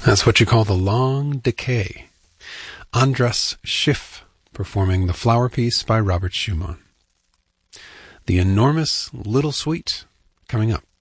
That's what you call the long decay. Andras Schiff performing The Flower Piece by Robert Schumann. The Enormous Little Suite coming up.